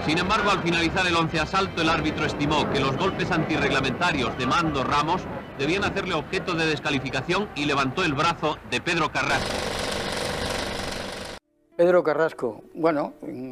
Sin embargo, al finalizar el 11 asalto, el árbitro estimó que los golpes antirreglamentarios de Mando Ramos debían hacerle objeto de descalificación y levantó el brazo de Pedro Carrasco. Pedro Carrasco, bueno,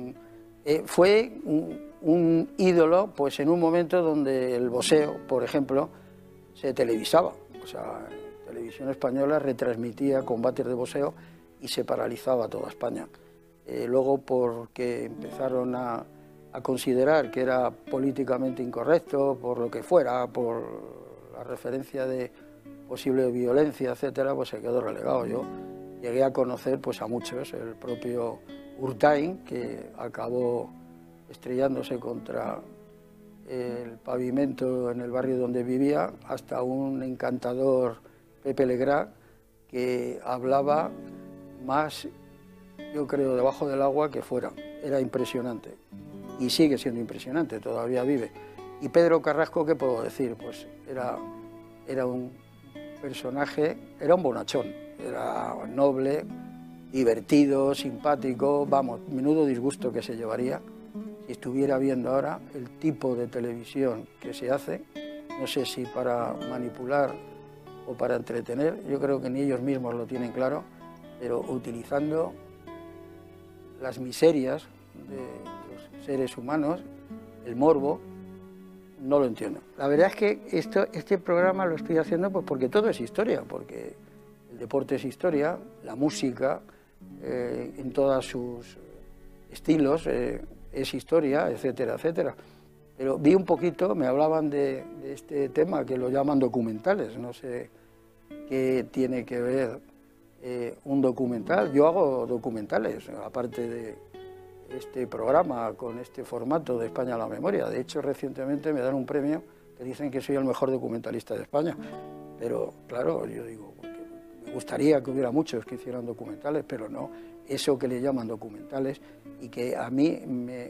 fue un ídolo pues en un momento donde el boxeo, por ejemplo, se televisaba. O sea, Televisión Española retransmitía combates de boxeo y se paralizaba toda España. Luego, porque empezaron a considerar que era políticamente incorrecto, por lo que fuera, por la referencia de posible violencia, etcétera, pues se quedó relegado. Yo llegué a conocer pues a muchos, el propio Urtain, que acabó estrellándose contra el pavimento en el barrio donde vivía, hasta un encantador Pepe Legrand, que hablaba más, yo creo, debajo del agua que fuera. Era impresionante y sigue siendo impresionante, todavía vive. Y Pedro Carrasco, ¿qué puedo decir? Pues era un personaje, era un bonachón, era noble, divertido, simpático, vamos, menudo disgusto que se llevaría si estuviera viendo ahora el tipo de televisión que se hace, no sé si para manipular o para entretener, yo creo que ni ellos mismos lo tienen claro, pero utilizando las miserias de los seres humanos, el morbo, no lo entiendo. La verdad es que este programa lo estoy haciendo pues porque todo es historia, porque el deporte es historia, la música en todos sus estilos es historia, etcétera, etcétera. Pero vi un poquito, me hablaban de este tema que lo llaman documentales, no sé qué tiene que ver un documental. Yo hago documentales, aparte de este programa con este formato de España a la memoria. De hecho, recientemente me dan un premio que dicen que soy el mejor documentalista de España. Pero claro, yo digo, porque me gustaría que hubiera muchos que hicieran documentales, pero no eso que le llaman documentales y que a mí me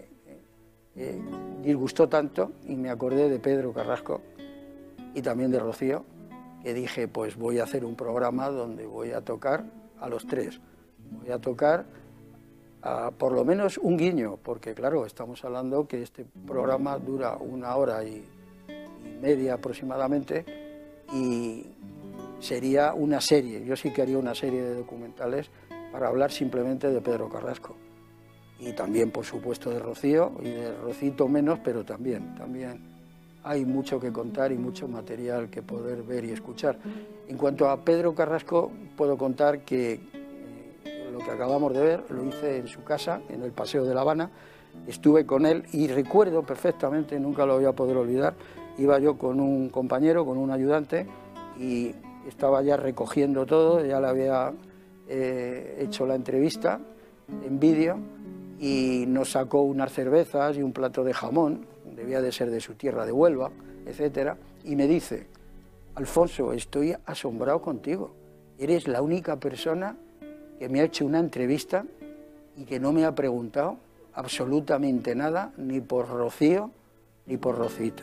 disgustó tanto, y me acordé de Pedro Carrasco y también de Rocío, que dije, pues voy a hacer un programa donde voy a tocar a los tres. Voy a tocar por lo menos un guiño, porque claro, estamos hablando que este programa dura 1 hora y media aproximadamente, y sería una serie. Yo sí que haría una serie de documentales para hablar simplemente de Pedro Carrasco. Y también, por supuesto, de Rocío, y de Rocito menos, pero también hay mucho que contar y mucho material que poder ver y escuchar. En cuanto a Pedro Carrasco, puedo contar que lo que acabamos de ver lo hice en su casa, en el Paseo de La Habana. Estuve con él y recuerdo perfectamente, nunca lo voy a poder olvidar, iba yo con un compañero, con un ayudante, y estaba ya recogiendo todo, ya le había hecho la entrevista en vídeo, y nos sacó unas cervezas y un plato de jamón, debía de ser de su tierra de Huelva, etcétera, y me dice: Alfonso, estoy asombrado contigo, eres la única persona que me ha hecho una entrevista y que no me ha preguntado absolutamente nada, ni por Rocío ni por Rocito.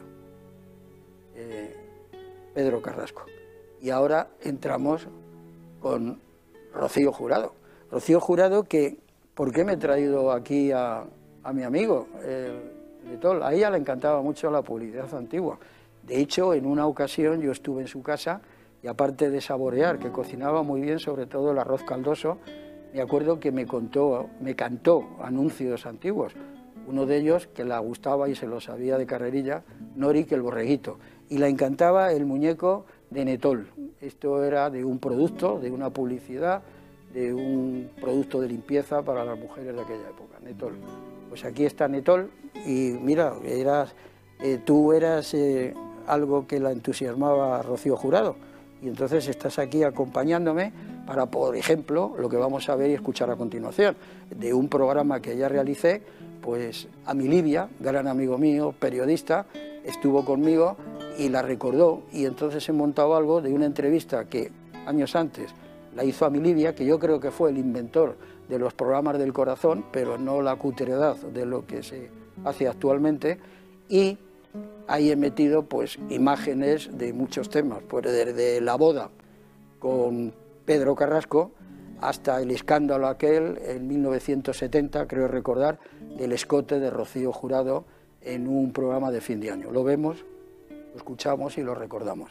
Pedro Carrasco. Y ahora entramos con Rocío Jurado. Rocío Jurado, que ¿por qué me he traído aquí a mi amigo, Netol? A ella le encantaba mucho la publicidad antigua. De hecho, en una ocasión yo estuve en su casa y aparte de saborear, que cocinaba muy bien, sobre todo el arroz caldoso, me acuerdo que me cantó anuncios antiguos. Uno de ellos, que le gustaba y se lo sabía de carrerilla, Nori, que el borreguito. Y le encantaba el muñeco de Netol. Esto era de un producto, de una publicidad, de un producto de limpieza para las mujeres de aquella época, Netol. Pues aquí está Netol y mira, tú eras algo que la entusiasmaba a Rocío Jurado. Y entonces estás aquí acompañándome para, por ejemplo, lo que vamos a ver y escuchar a continuación, de un programa que ya realicé, pues a mi Livia, gran amigo mío, periodista, estuvo conmigo y la recordó, y entonces he montado algo de una entrevista que años antes la hizo a mi Livia, que yo creo que fue el inventor de los programas del corazón, pero no la cuteredad de lo que se hace actualmente, y ahí he metido pues imágenes de muchos temas, pues desde la boda con Pedro Carrasco hasta el escándalo aquel en 1970, creo recordar, del escote de Rocío Jurado en un programa de fin de año. Lo vemos, lo escuchamos y lo recordamos.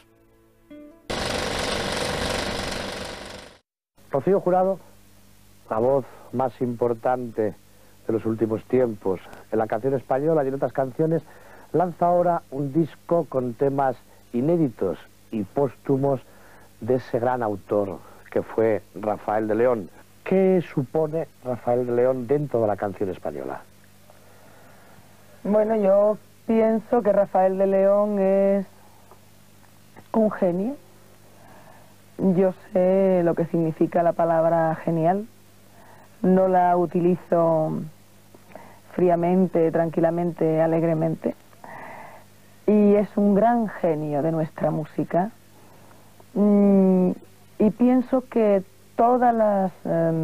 Rocío Jurado, la voz más importante de los últimos tiempos en la canción española y en otras canciones, lanza ahora un disco con temas inéditos y póstumos de ese gran autor que fue Rafael de León. ¿Qué supone Rafael de León dentro de la canción española? Bueno, yo pienso que Rafael de León es un genio. Yo sé lo que significa la palabra genial. No la utilizo fríamente, tranquilamente, alegremente. Y es un gran genio de nuestra música. Y pienso que toda la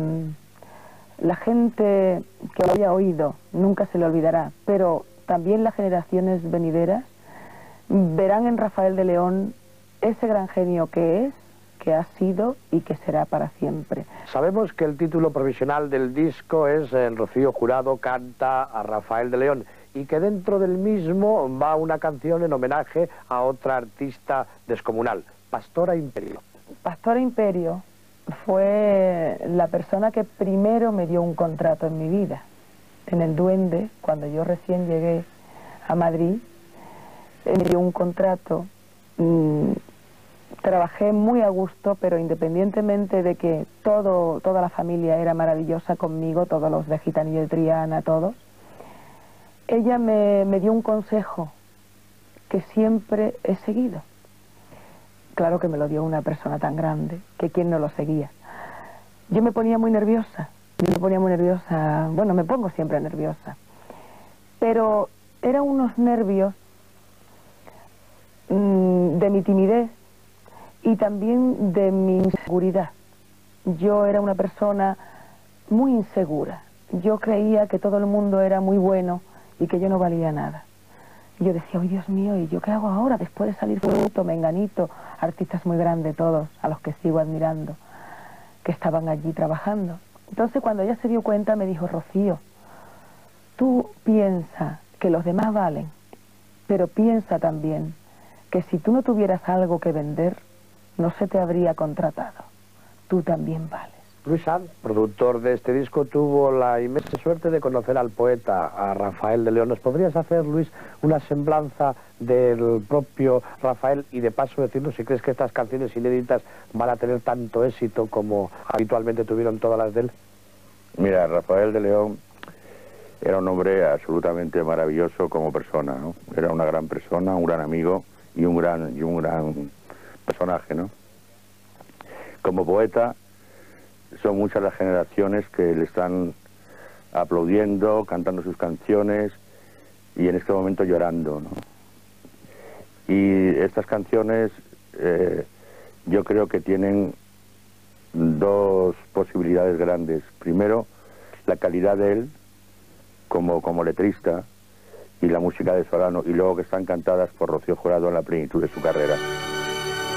gente que lo haya oído nunca se le olvidará, pero también las generaciones venideras verán en Rafael de León ese gran genio que es, que ha sido y que será para siempre. Sabemos que el título provisional del disco es Rocío Jurado canta a Rafael de León, y que dentro del mismo va una canción en homenaje a otra artista descomunal, Pastora Imperio. Pastora Imperio fue la persona que primero me dio un contrato en mi vida. En el Duende, cuando yo recién llegué a Madrid, me dio un contrato. Trabajé muy a gusto, pero independientemente de que toda la familia era maravillosa conmigo, todos los de Gitanillo de Triana, todos, ella me dio un consejo que siempre he seguido. Claro que me lo dio una persona tan grande, que quien no lo seguía. Yo me ponía muy nerviosa, bueno, me pongo siempre nerviosa, pero eran unos nervios de mi timidez y también de mi inseguridad. Yo era una persona muy insegura. Yo creía que todo el mundo era muy bueno y que yo no valía nada. Yo decía, ¡ay, Dios mío! ¿Y yo qué hago ahora después de salir Fruto, Menganito, artistas muy grandes todos, a los que sigo admirando, que estaban allí trabajando? Entonces, cuando ella se dio cuenta, me dijo, Rocío, tú piensa que los demás valen, pero piensa también que si tú no tuvieras algo que vender, no se te habría contratado. Tú también vales. Luis Sanz, productor de este disco, tuvo la inmensa suerte de conocer al poeta, a Rafael de León. ¿Nos podrías hacer, Luis, una semblanza del propio Rafael y de paso decirnos si crees que estas canciones inéditas van a tener tanto éxito como habitualmente tuvieron todas las de él? Mira, Rafael de León era un hombre absolutamente maravilloso como persona, ¿no? Era una gran persona, un gran amigo y un gran personaje, ¿no? Como poeta, son muchas las generaciones que le están aplaudiendo, cantando sus canciones y en este momento llorando, ¿no? Y estas canciones yo creo que tienen dos posibilidades grandes. Primero, la calidad de él como letrista y la música de Solano, y luego que están cantadas por Rocío Jurado en la plenitud de su carrera.